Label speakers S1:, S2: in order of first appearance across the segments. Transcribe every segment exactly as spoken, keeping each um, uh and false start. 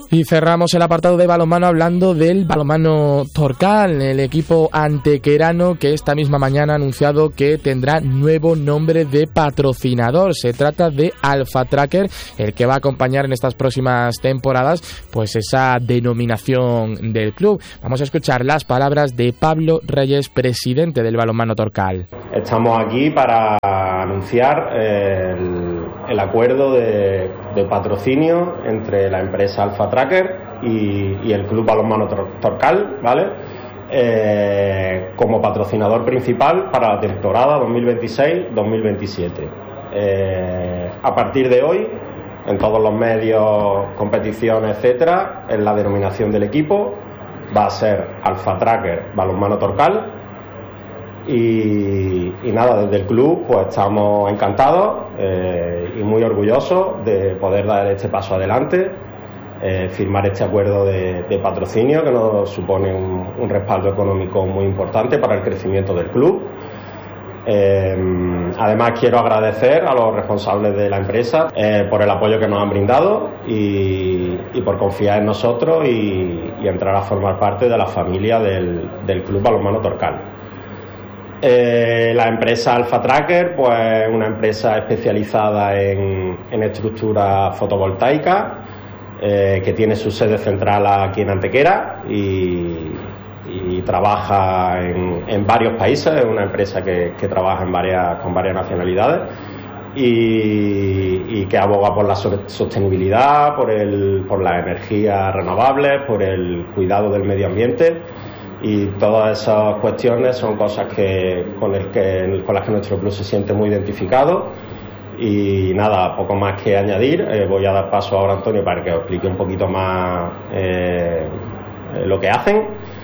S1: Y cerramos el apartado de balonmano hablando del balonmano Torcal, el equipo antequerano que esta misma mañana ha anunciado que tendrá nuevo nombre de patrocinador. Se trata de Alpha Tracker, el que va a acompañar en estas próximas temporadas pues esa denominación del club. Vamos a escuchar las palabras de Pablo Reyes, presidente del balonmano Torcal.
S2: Estamos aquí para anunciar el, el acuerdo de, de patrocinio entre la empresa Alpha Tracker Y, y el Club Balonmano Torcal, ¿vale? Eh, como patrocinador principal para la temporada dos mil veintiséis dos mil veintisiete. Eh, a partir de hoy, en todos los medios, competiciones, etcétera, en la denominación del equipo va a ser Alpha Tracker Balonmano Torcal. Y, y nada, desde el club pues estamos encantados eh, y muy orgullosos de poder dar este paso adelante. Eh, firmar este acuerdo de, de patrocinio que nos supone un, un respaldo económico muy importante para el crecimiento del club. Eh, además quiero agradecer a los responsables de la empresa eh, por el apoyo que nos han brindado y, y por confiar en nosotros y, y entrar a formar parte de la familia del, del Club Balonmano Torcal. Eh, la empresa Alpha Tracker pues es una empresa especializada en, en estructura fotovoltaica, Eh, que tiene su sede central aquí en Antequera y, y trabaja en, en varios países. Es una empresa que, que trabaja en varias, con varias nacionalidades y, y que aboga por la sostenibilidad, por, el, por las energías renovables, por el cuidado del medio ambiente, y todas esas cuestiones son cosas que, con, el que, con las que nuestro club se siente muy identificado. Y nada, poco más que añadir. Eh, voy a dar paso ahora a Antonio para que os explique un poquito más eh, lo que hacen.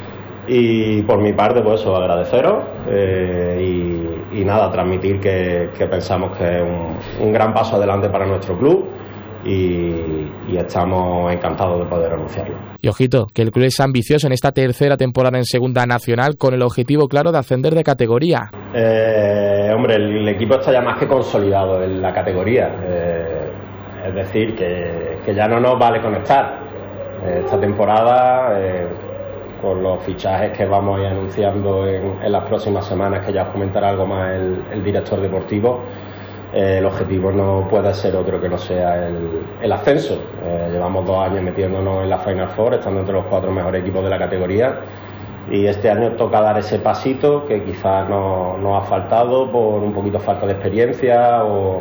S2: Y por mi parte, pues eso, agradeceros eh, y, y nada, transmitir que, que pensamos que es un, un gran paso adelante para nuestro club y, y estamos encantados de poder anunciarlo.
S1: Y ojito, que el club es ambicioso en esta tercera temporada en Segunda Nacional con el objetivo claro de ascender de categoría.
S2: Eh, hombre, el, el equipo está ya más que consolidado en la categoría. Eh, es decir, que, que ya no nos vale con estar. Eh, esta temporada, eh, con los fichajes que vamos a ir anunciando en, en las próximas semanas, que ya os comentará algo más el, el director deportivo, eh, el objetivo no puede ser otro que no sea el, el ascenso. Eh, llevamos dos años metiéndonos en la Final Four, estando entre los cuatro mejores equipos de la categoría. Y este año toca dar ese pasito que quizás nos no ha faltado por un poquito falta de experiencia o,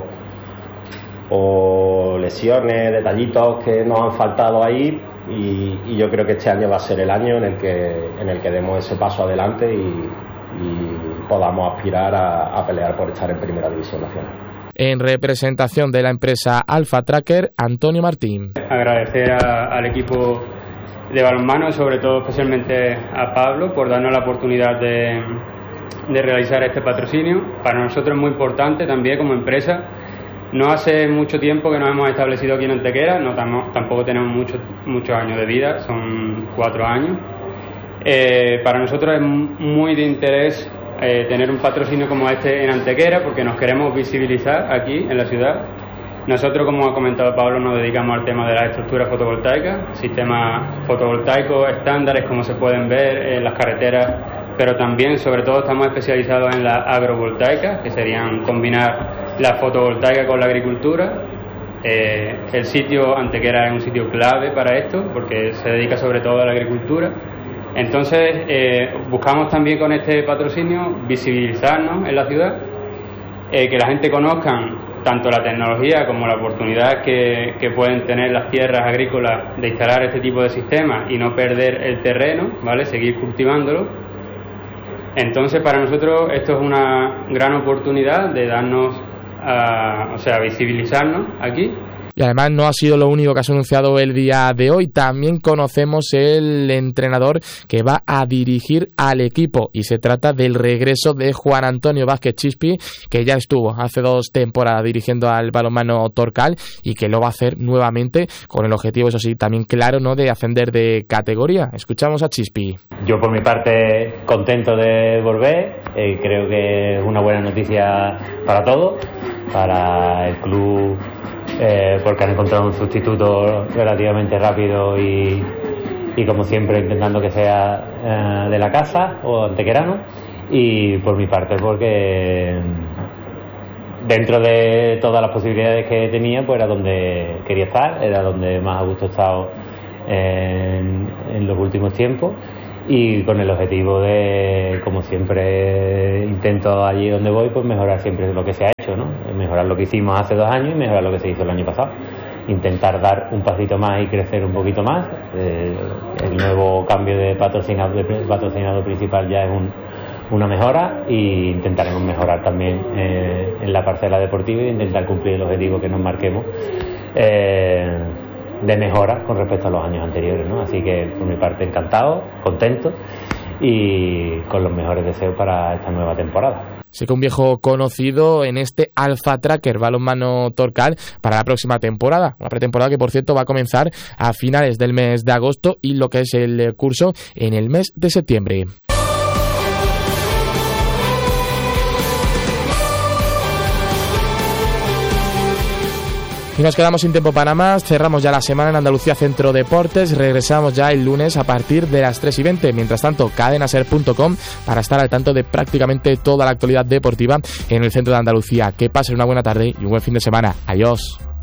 S2: o lesiones, detallitos que nos han faltado ahí, y, y yo creo que este año va a ser el año en el que, en el que demos ese paso adelante y, y podamos aspirar a, a pelear por estar en Primera División Nacional.
S1: En representación de la empresa Alpha Tracker, Antonio Martín.
S3: Agradecer a, al equipo de balonmano, sobre todo especialmente a Pablo, por darnos la oportunidad de, de realizar este patrocinio. Para nosotros es muy importante también como empresa. No hace mucho tiempo que nos hemos establecido aquí en Antequera, no tam- tampoco tenemos mucho, muchos años de vida, son cuatro años. Eh, para nosotros es muy de interés eh, tener un patrocinio como este en Antequera, porque nos queremos visibilizar aquí en la ciudad. Nosotros, como ha comentado Pablo, nos dedicamos al tema de la estructura fotovoltaica, sistemas fotovoltaicos estándares como se pueden ver en las carreteras, pero también, sobre todo, estamos especializados en la agrovoltaica, que serían combinar la fotovoltaica con la agricultura. Eh, el sitio Antequera es un sitio clave para esto, porque se dedica sobre todo a la agricultura. Entonces, eh, buscamos también con este patrocinio visibilizarnos en la ciudad, eh, que la gente conozca tanto la tecnología como la oportunidad que, que pueden tener las tierras agrícolas de instalar este tipo de sistemas y no perder el terreno, ¿vale? Seguir cultivándolo. Entonces, para nosotros esto es una gran oportunidad de darnos, a, o sea, visibilizarnos aquí.
S1: Y además no ha sido lo único que has anunciado el día de hoy. También conocemos el entrenador que va a dirigir al equipo, y se trata del regreso de Juan Antonio Vázquez Chispi, que ya estuvo hace dos temporadas dirigiendo al balonmano Torcal y que lo va a hacer nuevamente con el objetivo, eso sí, también claro, ¿no?, de ascender de categoría. Escuchamos a Chispi.
S4: Yo por mi parte contento de volver, eh, creo que es una buena noticia para todos, para el club eh, porque han encontrado un sustituto relativamente rápido y, y como siempre intentando que sea eh, de la casa o antequerano, y por mi parte porque dentro de todas las posibilidades que tenía, pues era donde quería estar, era donde más a gusto he estado en, en los últimos tiempos, y con el objetivo de, como siempre intento allí donde voy, pues mejorar siempre lo que se ha hecho, ¿no? Mejorar lo que hicimos hace dos años y mejorar lo que se hizo el año pasado. Intentar dar un pasito más y crecer un poquito más. Eh, el nuevo cambio de patrocinador, de patrocinador principal ya es un, una mejora, y intentaremos mejorar también eh, en la parcela deportiva e intentar cumplir el objetivo que nos marquemos eh, de mejora con respecto a los años anteriores, ¿no? Así que por mi parte encantado, contento y con los mejores deseos para esta nueva temporada.
S1: Sí, que un viejo conocido en este Alpha Tracker Balonmano Torcal para la próxima temporada. Una pretemporada que, por cierto, va a comenzar a finales del mes de agosto y lo que es el curso en el mes de septiembre. Y nos quedamos sin tiempo para más, cerramos ya la semana en Andalucía Centro Deportes, regresamos ya el lunes a partir de las tres y veinte. Mientras tanto, cadenaser punto com para estar al tanto de prácticamente toda la actualidad deportiva en el centro de Andalucía. Que pasen una buena tarde y un buen fin de semana. Adiós.